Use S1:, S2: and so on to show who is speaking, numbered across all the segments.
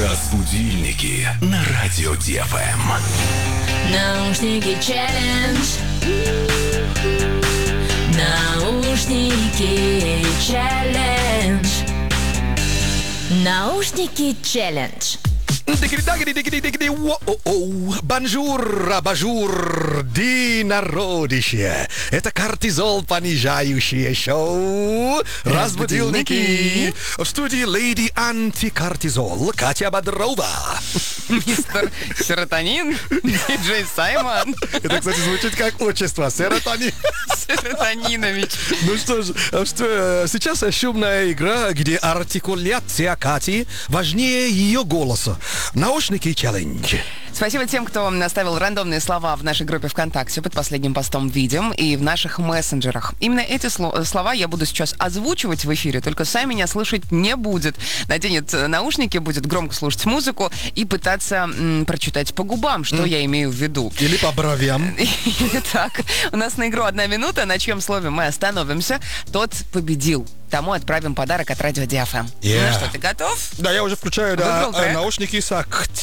S1: Разбудильники на радио ДФМ.
S2: Наушники челлендж. Наушники челлендж. Наушники челлендж.
S3: Бонжур, абажур, ди народище. Это кортизол понижающее шоу «Разбудильники». В студии леди антикортизол Катя Бодрова.
S4: Мистер Серотонин, диджей Саймон.
S3: Это, кстати, звучит как отчество. Серотонин.
S4: Серотонинович.
S3: Ну что ж, сейчас шумная игра, где артикуляция Кати важнее ее голоса. Наушники челлендж.
S4: Спасибо тем, кто оставил рандомные слова в нашей группе ВКонтакте под последним постом видео и в наших мессенджерах. Именно эти слова я буду сейчас озвучивать в эфире, только сами меня слышать не будет. Наденет наушники, будет громко слушать музыку и пытаться прочитать по губам, что я имею в виду.
S3: Или по бровям.
S4: Итак, у нас на игру 1 минута. На чьем слове мы остановимся, тот победил. Тому отправим подарок от радио ДФМ. Ну что, ты готов?
S3: Да, я уже включаю наушники с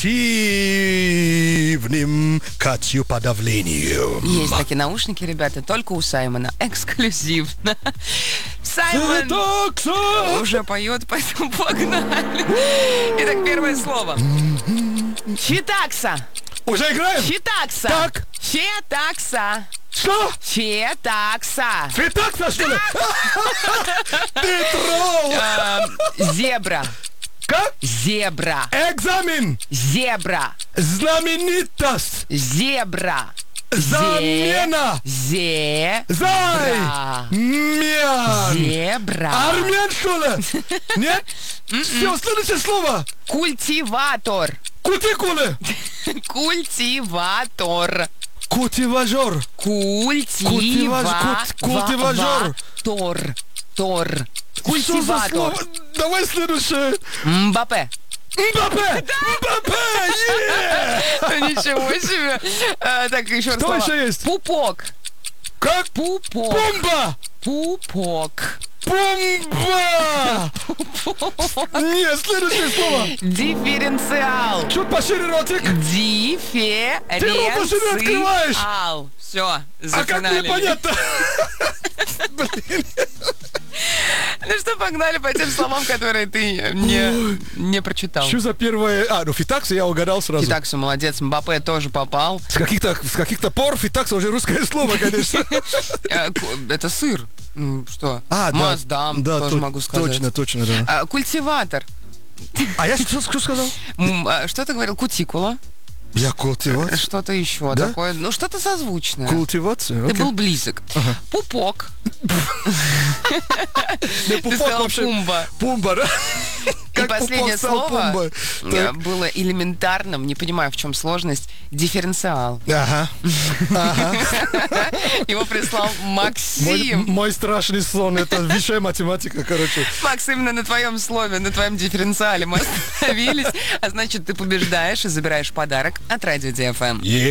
S3: активным катью-подавлением.
S4: Есть такие наушники, ребята, только у Саймона. Эксклюзивно. Саймон уже поет, поэтому погнали. Итак, первое слово. Фетакса.
S3: Уже играем?
S4: Фетакса.
S3: Так.
S4: Фетакса.
S3: Что?
S4: Фетакса.
S3: Фетакса, что ли? Ты тролл!
S4: Зебра.
S3: Как?
S4: Зебра.
S3: Экзамен.
S4: Зебра.
S3: Знаменитость.
S4: Зебра.
S3: Замена.
S4: Зебра.
S3: Зай. Мян.
S4: Зебра.
S3: Армян, что ли? Нет? Все, следующее слово.
S4: Культиватор.
S3: Кутикулы.
S4: Культиватор.
S3: Культиважер.
S4: Культиватор. Тор. Культиватор.
S3: Давай следующее.
S4: Мбаппе.
S3: Мбаппе! Мбаппе!
S4: Ничего себе. Так, еще раз.
S3: Что еще есть?
S4: Пупок.
S3: Как?
S4: Пупок.
S3: Бомба!
S4: Пупок.
S3: Бомба! Нет, следующее слово.
S4: Дифференциал.
S3: Чуть пошире ротик.
S4: Дифференциал. Все,
S3: А как
S4: загнали.
S3: мне понятно?
S4: Ну что, погнали по тем словам, которые ты не прочитал.
S3: Что за первое? Фетакса я угадал сразу.
S4: Фетакса, молодец. Мбаппе тоже попал.
S3: С каких-то пор фетакса уже русское слово, конечно.
S4: Это сыр. Что?
S3: Да.
S4: Маздам, тоже могу сказать.
S3: Точно, да.
S4: Культиватор.
S3: А я что сказал?
S4: Что ты говорил? Кутикула.
S3: Я культивация.
S4: Что-то еще такое. Ну, что-то созвучное.
S3: Культивация?
S4: Ты был близок. Пупок. Ты сказал пумба.
S3: Пумба, да?
S4: И последнее слово было элементарным, не понимаю, в чем сложность, дифференциал.
S3: Ага.
S4: Его прислал Максим.
S3: Мой страшный сон, это высшая математика, короче.
S4: Макс, именно на твоем слове, на твоем дифференциале мы остановились, а значит, ты побеждаешь и забираешь подарок от радио ДФМ.